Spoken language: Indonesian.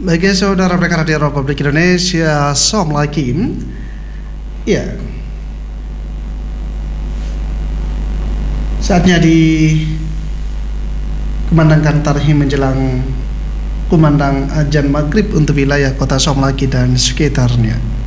Bagi saudara pendengar radio Republik Indonesia, Assalamualaikum. Ya, saatnya dikumandangkan tarhim menjelang kumandang azan maghrib untuk wilayah kota Somlaki dan sekitarnya.